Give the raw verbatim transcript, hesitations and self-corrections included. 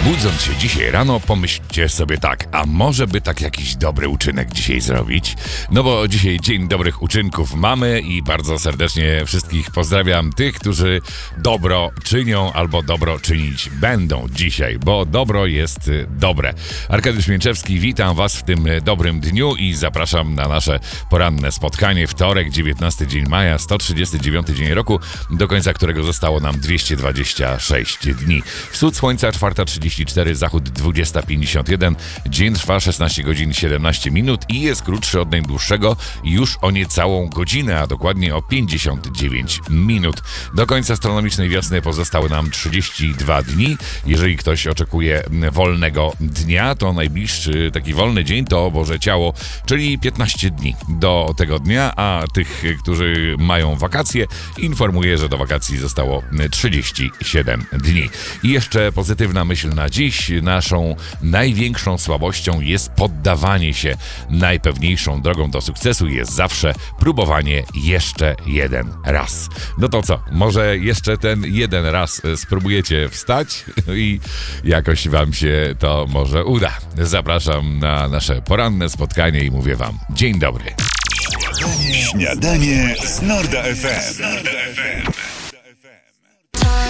Budząc się dzisiaj rano, pomyślcie sobie tak, a może by tak jakiś dobry uczynek dzisiaj zrobić? No bo dzisiaj Dzień Dobrych Uczynków mamy i bardzo serdecznie wszystkich pozdrawiam tych, którzy dobro czynią albo dobro czynić będą dzisiaj, bo dobro jest dobre. Arkadiusz Mięczewski, witam Was w tym dobrym dniu i zapraszam na nasze poranne spotkanie. Wtorek, dziewiętnasty dzień maja, sto trzydziesty dziewiąty dzień roku, do końca którego zostało nam dwieście dwadzieścia sześć dni. Wschód słońca czwarta trzydzieści cztery, zachód dwudziesta pięćdziesiąt jeden, dzień trwa szesnaście godzin siedemnaście minut i jest krótszy od najdłuższego już o niecałą godzinę, a dokładnie o pięćdziesiąt dziewięć minut. Do końca astronomicznej wiosny pozostały nam trzydzieści dwa dni. Jeżeli ktoś oczekuje wolnego dnia, to najbliższy taki wolny dzień to Boże Ciało, czyli piętnaście dni do tego dnia, a tych, którzy mają wakacje, informuję, że do wakacji zostało trzydzieści siedem dni. I jeszcze pozytywna myśl na dziś. Naszą największą słabością jest poddawanie się. Najpewniejszą drogą do sukcesu jest zawsze próbowanie jeszcze jeden raz. No to co? Może jeszcze ten jeden raz spróbujecie wstać i jakoś Wam się to może uda. Zapraszam na nasze poranne spotkanie i mówię Wam dzień dobry. Śniadanie z Norda F M.